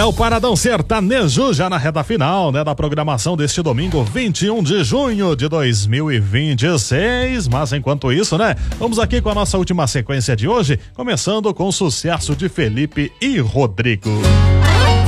o Paradão Sertanejo já na reta final, né, da programação deste domingo 21 de junho de 2026, mas enquanto isso, né, vamos aqui com a nossa última sequência de hoje, começando com o sucesso de Felipe e Rodrigo.